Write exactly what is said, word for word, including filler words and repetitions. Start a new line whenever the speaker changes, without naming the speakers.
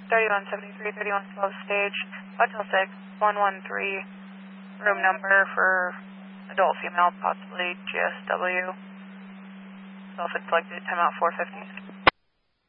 thirty-one seventy-three, thirty-one twelve stage, Hotel six, one one three, room number for adult female, possibly G S W. Self-inflicted, timeout four fifty.